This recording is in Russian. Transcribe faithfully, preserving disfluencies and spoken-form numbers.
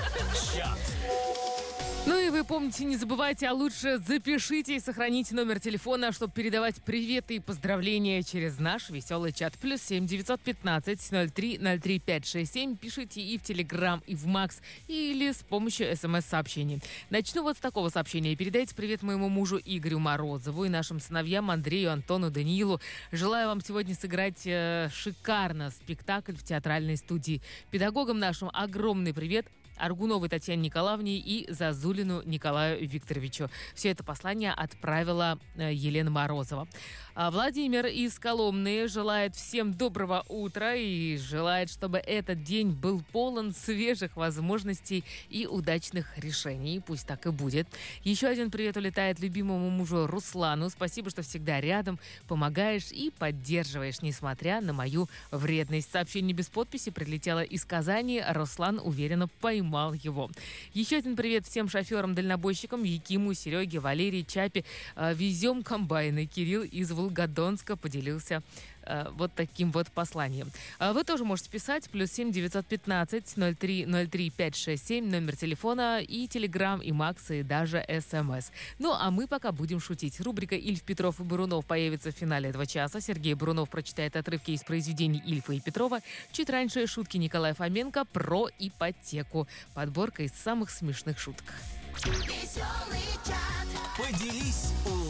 Чат. Ну и вы помните, не забывайте, а лучше запишите и сохраните номер телефона, чтобы передавать приветы и поздравления через наш веселый чат. Плюс семь девятьсот пятнадцать ноль три ноль три пять шесть семь. Пишите и в Телеграм, и в Макс, или с помощью смс-сообщений. Начну вот с такого сообщения. Передайте привет моему мужу Игорю Морозову и нашим сыновьям Андрею, Антону, Даниилу. Желаю вам сегодня сыграть э, шикарно спектакль в театральной студии. Педагогам нашим огромный привет. Аргуновой Татьяне Николаевне и Зазулину Николаю Викторовичу. Все это послание отправила Елена Морозова. А Владимир из Коломны желает всем доброго утра и желает, чтобы этот день был полон свежих возможностей и удачных решений. Пусть так и будет. Еще один привет улетает любимому мужу Руслану. Спасибо, что всегда рядом, помогаешь и поддерживаешь, несмотря на мою вредность. Сообщение без подписи прилетело из Казани. Руслан уверенно поймал его. Еще один привет всем шоферам-дальнобойщикам: Якиму, Сереге, Валерии, Чапе. Везем комбайны. Кирилл из Волгодонска поделился вот таким вот посланием. Вы тоже можете писать. Плюс семь девятьсот пятнадцать ноль три ноль три пять шесть семь. Номер телефона и Телеграм, и Макс, и даже СМС. Ну, а мы пока будем шутить. Рубрика «Ильф, Петров и Бурунов» появится в финале этого часа. Сергей Бурунов прочитает отрывки из произведений Ильфа и Петрова. Чуть раньше шутки Николая Фоменко про ипотеку. Подборка из самых смешных шуток. Поделись, улыбнись.